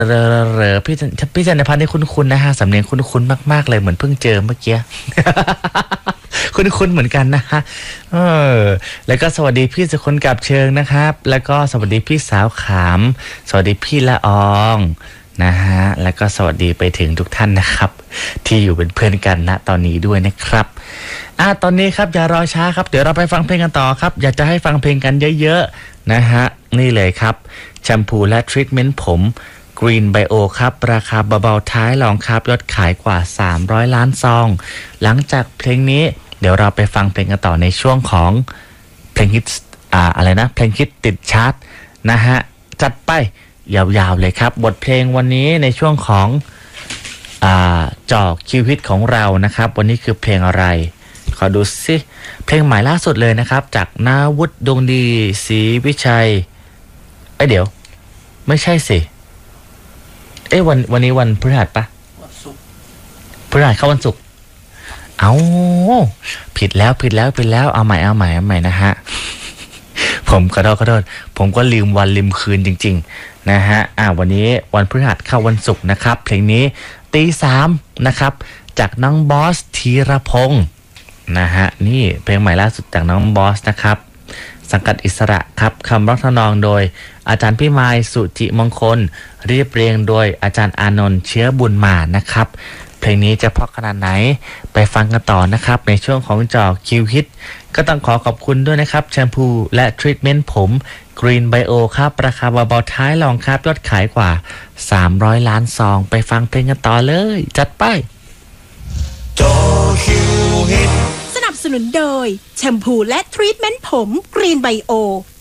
พี่จันทพัฒน์นี่คุ้นๆนะฮะสำเนียงคุ้นๆมากๆเลยเหมือนเพิ่งเจอเมื่อกี้ คุ้นๆเหมือนกันนะฮะแล้วก็สวัสดีพี่สุคนกับเชิงนะครับแล้วก็สวัสดีพี่สาวขามสวัสดีพี่ละอองนะฮะแล้วก็สวัสดีไปถึงทุกท่านนะครับที่อยู่เป็นเพื่อนกันณตอนนี้ด้วยนะครับตอนนี้ครับอย่ารอช้าครับเดี๋ยวเราไปฟังเพลงกันต่อครับอยากจะให้ฟังเพลงกันเยอะๆนะฮะนี่เลยครับแชมพูและทรีทเมนต์ผม Green Bio ครับราคาเบาๆท้ายรองครับยอดขายกว่า300ล้านซองหลังจากเพลงนี้เดี๋ยวเราไปฟังเพลงกันต่อในช่วงของเพลงฮิตอะไรนะเพลงฮิตติดชาร์ตนะฮะจัดไปยาวๆเลยครับบทเพลงวันนี้ในช่วงของจอคิวฮิตของเรานะครับวันนี้คือเพลงอะไรขอดูสิเพลงใหม่ล่าสุดเลยนะครับจากนาวุฒิดวงดีศรีวิชัยเดี๋ยวไม่ใช่สิวันนี้วันพฤหัสปะพฤหัสเข้าวันศุกร์ผิดแล้วเอาใหม่นะฮะผมขอโทษผมก็ลืมวันลืมคืนจริงๆนะฮะวันนี้วันพฤหัสเข้าวันศุกร์นะครับเพลงนี้ตีสามนะครับจากน้องบอสธีรพงศ์นะฮะนี่เพลงใหม่ล่าสุดจากน้องบอสนะครับสังกัดอิสระครับคำร้องทำนองโดยอาจารย์พี่ไมค์สุจิมงคลเรียบเรียงโดยอาจารย์อานนท์เชื้อบุญมานะครับเพลงนี้จะเพราะขนาดไหนไปฟังกันต่อนะครับในช่วงของจอคิวฮิตก็ต้องขอบคุณด้วยนะครับแชมพูและทรีทเมนต์ผม Green Bio ครับราคาเบาๆท้ายรองครับยอดขายกว่า300ล้านซองไปฟังเพลงกันต่อเลยจัดไปจอคิวฮิตสนับสนุนโดยแชมพูและทรีทเมนต์ผม Green Bio